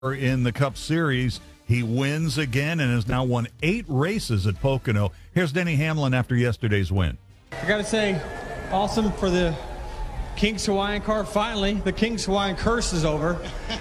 in the Cup Series. He wins again and has now won 8 races at Pocono. Here's Denny Hamlin after yesterday's win. I got to say, awesome for the King's Hawaiian car. Finally, the King's Hawaiian curse is over.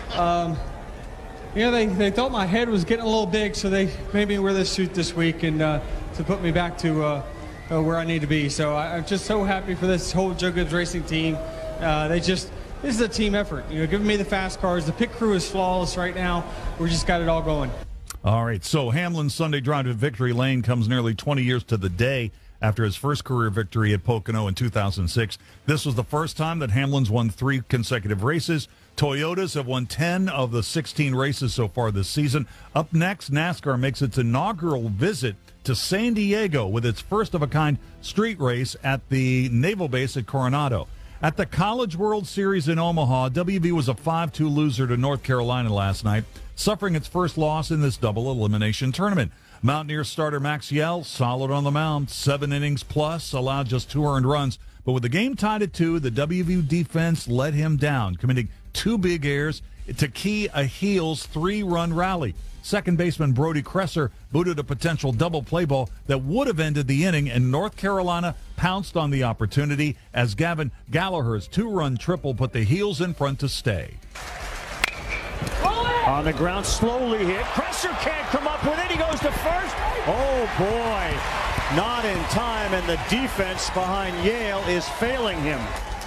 They thought my head was getting a little big, so they made me wear this suit this week and to put me back to where I need to be. So I'm just so happy for this whole Joe Gibbs Racing team. This is a team effort. Giving me the fast cars. The pit crew is flawless right now. We just got it all going. All right, so Hamlin's Sunday drive to victory lane comes nearly 20 years to the day after his first career victory at Pocono in 2006. This was the first time that Hamlin's won 3 consecutive races. Toyotas have won 10 of the 16 races so far this season. Up next, NASCAR makes its inaugural visit to San Diego with its first-of-a-kind street race at the Naval Base at Coronado. At the College World Series in Omaha, WV was a 5-2 loser to North Carolina last night, suffering its first loss in this double elimination tournament. Mountaineer starter Max Yell, solid on the mound, 7 innings plus, allowed just 2 earned runs. But with the game tied at 2, the WV defense let him down, committing 2 big errors to key a Heels 3-run rally. Second baseman Brody Kresser booted a potential double play ball that would have ended the inning, and North Carolina pounced on the opportunity as Gavin Gallagher's 2-run triple put the Heels in front to stay. On the ground, slowly hit. Kresser can't come up with it. He goes to first. Oh, boy. Not in time, and the defense behind Yale is failing him.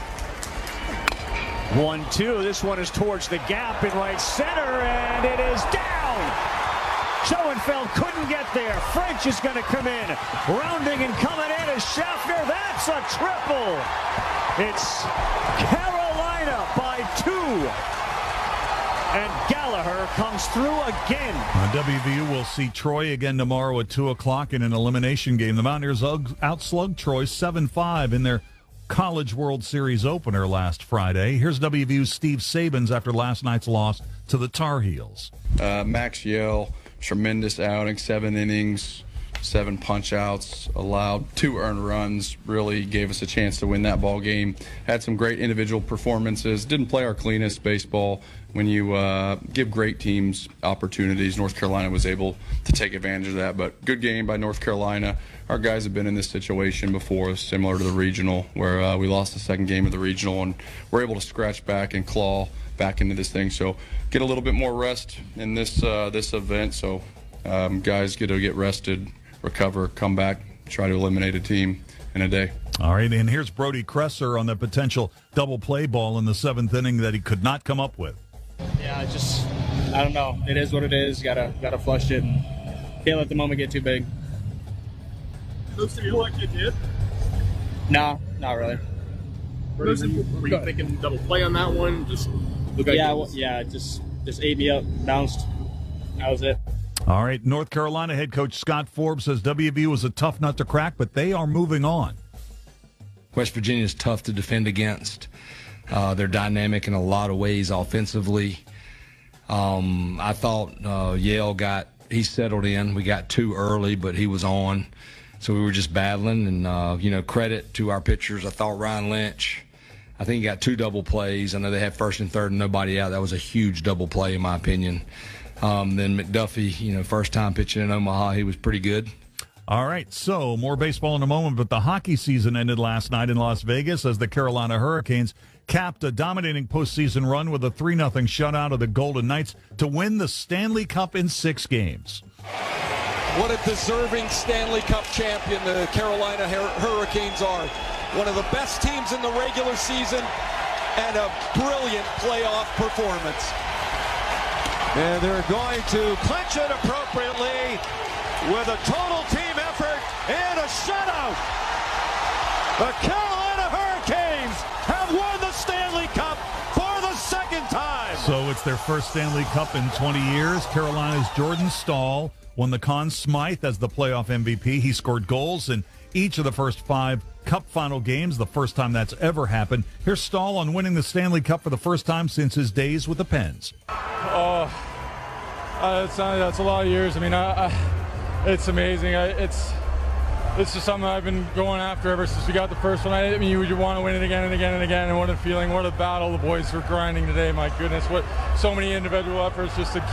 1-2. This one is towards the gap in right center, and it is down. Schoenfeld couldn't get there. French is going to come in. Rounding and coming in is Schaffner. That's a triple. It's Carolina by 2. And Gallagher comes through again. WVU will see Troy again tomorrow at 2 o'clock in an elimination game. The Mountaineers outslugged Troy 7-5 in their College World Series opener last Friday. Here's WVU's Steve Sabins after last night's loss to the Tar Heels. Max Yell, tremendous outing, 7 innings, 7 punch-outs, allowed 2 earned runs, really gave us a chance to win that ball game. Had some great individual performances, didn't play our cleanest baseball. When you give great teams opportunities, North Carolina was able to take advantage of that. But good game by North Carolina. Our guys have been in this situation before, similar to the regional, where we lost the second game of the regional, and we're able to scratch back and claw back into this thing. So get a little bit more rest in this event. So guys get to get rested, recover, come back, try to eliminate a team in a day. All right, and here's Brody Kresser on the potential double play ball in the 7th inning that he could not come up with. Yeah, I don't know. It is what it is. Gotta flush it and can't let the moment get too big. Looks to you like you did? No, not really. Were you thinking double play on that one? Just look like just ate me up, bounced. That was it. All right, North Carolina head coach Scott Forbes says WVU was a tough nut to crack, but they are moving on. West Virginia is tough to defend against. They're dynamic in a lot of ways offensively. I thought Yale he settled in. We got 2 early, but he was on. So we were just battling, and, credit to our pitchers. I thought Ryan Lynch, I think he got 2 double plays. I know they had first and third and nobody out. That was a huge double play in my opinion. Then McDuffie, first time pitching in Omaha, he was pretty good. All right, so more baseball in a moment, but the hockey season ended last night in Las Vegas as the Carolina Hurricanes capped a dominating postseason run with a 3-0 shutout of the Golden Knights to win the Stanley Cup in 6 games. What a deserving Stanley Cup champion the Carolina Hurricanes are. One of the best teams in the regular season and a brilliant playoff performance. And they're going to clinch it appropriately with a total team effort and a shutout. The Carolina Hurricanes have won the Stanley Cup for the 2nd time. So it's their first Stanley Cup in 20 years. Carolina's Jordan Staal won the Conn Smythe as the playoff MVP. He scored goals in each of the first 5 Cup final games, the first time that's ever happened. Here's Staal on winning the Stanley Cup for the first time since his days with the Pens. That's a lot of years. I mean, it's amazing. this is something I've been going after ever since we got the first one. I mean, you want to win it again and again and again, and what a feeling, what a battle the boys were grinding today. My goodness, what so many individual efforts just to